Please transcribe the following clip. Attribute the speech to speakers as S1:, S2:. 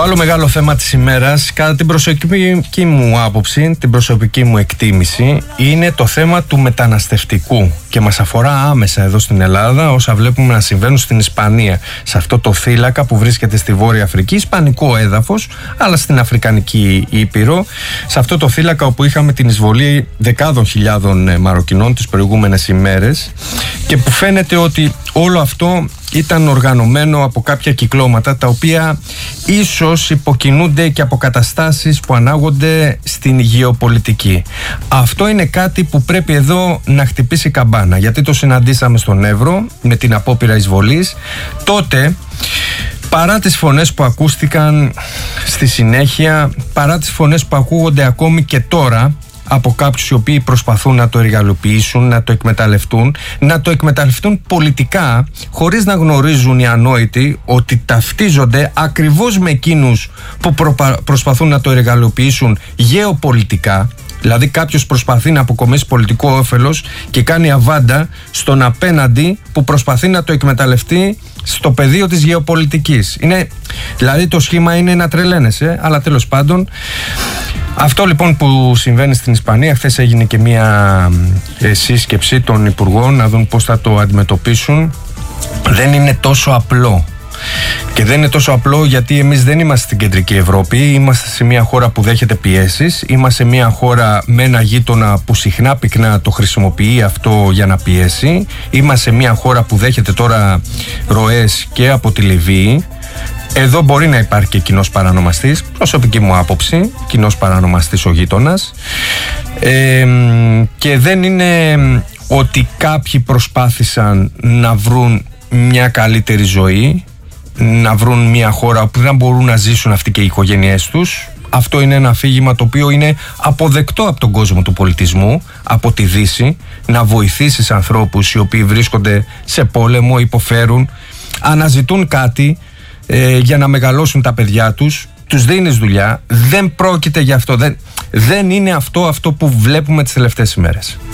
S1: Το άλλο μεγάλο θέμα της ημέρας, κατά την προσωπική μου άποψη, την προσωπική μου εκτίμηση, είναι το θέμα του μεταναστευτικού και μας αφορά άμεσα εδώ στην Ελλάδα, όσα βλέπουμε να συμβαίνουν στην Ισπανία, σε αυτό το θύλακα που βρίσκεται στη Βόρεια Αφρική, ισπανικό έδαφος, αλλά στην Αφρικανική Ήπειρο, σε αυτό το θύλακα όπου είχαμε την εισβολή δεκάδων χιλιάδων Μαροκινών τις προηγούμενες ημέρες και που φαίνεται ότι όλο αυτό ήταν οργανωμένο από κάποια κυκλώματα τα οποία ίσως υποκινούνται και από καταστάσεις που ανάγονται στην γεωπολιτική. Αυτό είναι κάτι που πρέπει εδώ να χτυπήσει καμπάνα, γιατί το συναντήσαμε στον Εύρο με την απόπειρα εισβολής. Τότε, παρά τις φωνές που ακούστηκαν στη συνέχεια, παρά τις φωνές που ακούγονται ακόμη και τώρα από κάποιους οι οποίοι προσπαθούν να το εργαλειοποιήσουν, να το εκμεταλλευτούν πολιτικά, χωρίς να γνωρίζουν οι ανόητοι ότι ταυτίζονται ακριβώς με εκείνους που προσπαθούν να το εργαλειοποιήσουν γεωπολιτικά. Δηλαδή κάποιος προσπαθεί να αποκομίσει πολιτικό όφελος και κάνει αβάντα στον απέναντι που προσπαθεί να το εκμεταλλευτεί στο πεδίο της γεωπολιτικής. Δηλαδή το σχήμα είναι να τρελαίνεσαι, αλλά τέλος πάντων αυτό λοιπόν που συμβαίνει στην Ισπανία. Χθες έγινε και μια σύσκεψη των υπουργών να δουν πώς θα το αντιμετωπίσουν. Δεν είναι τόσο απλό. Και δεν είναι τόσο απλό γιατί εμείς δεν είμαστε στην κεντρική Ευρώπη. Είμαστε σε μια χώρα που δέχεται πιέσεις. Είμαστε σε μια χώρα με ένα γείτονα που συχνά πυκνά το χρησιμοποιεί αυτό για να πιέσει. Είμαστε σε μια χώρα που δέχεται τώρα ροές και από τη Λιβύη. Εδώ μπορεί να υπάρχει και κοινός παρανομαστής, προσωπική μου άποψη, κοινός παρανομαστής ο γείτονας. Και δεν είναι ότι κάποιοι προσπάθησαν να βρουν μια καλύτερη ζωή, να βρουν μια χώρα όπου δεν μπορούν να ζήσουν αυτοί και οι οικογένειές τους. Αυτό είναι ένα αφήγημα το οποίο είναι αποδεκτό από τον κόσμο του πολιτισμού, από τη Δύση, να βοηθήσεις ανθρώπους οι οποίοι βρίσκονται σε πόλεμο, υποφέρουν, αναζητούν κάτι για να μεγαλώσουν τα παιδιά τους, τους δίνεις δουλειά. Δεν πρόκειται για αυτό, δεν είναι αυτό που βλέπουμε τις τελευταίες ημέρες.